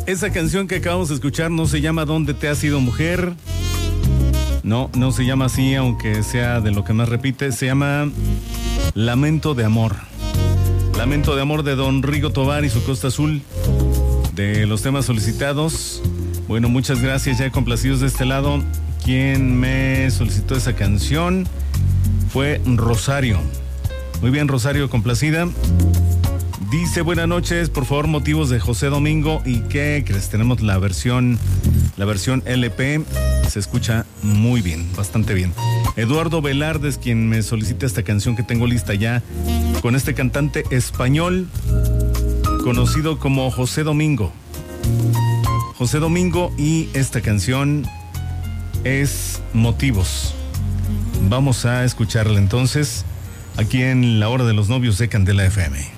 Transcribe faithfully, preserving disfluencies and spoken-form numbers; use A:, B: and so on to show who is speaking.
A: Esa canción que acabamos de escuchar no se llama ¿Dónde te has ido, mujer? No, no se llama así, aunque sea de lo que más repite. Se llama Lamento de Amor. Lamento de Amor de Don Rigo Tobar y su Costa Azul. De los temas solicitados. Bueno, muchas gracias, ya complacidos de este lado. Quien me solicitó esa canción fue Rosario. Muy bien, Rosario, complacida. Dice, buenas noches, por favor, motivos de José Domingo. ¿Y qué crees? Tenemos la versión, la versión L P. Se escucha muy bien, bastante bien. Eduardo Velarde es quien me solicita esta canción que tengo lista ya, con este cantante español conocido como José Domingo. José Domingo, y esta canción es Motivos. Vamos a escucharla entonces aquí en La Hora de los Novios de Candela F M.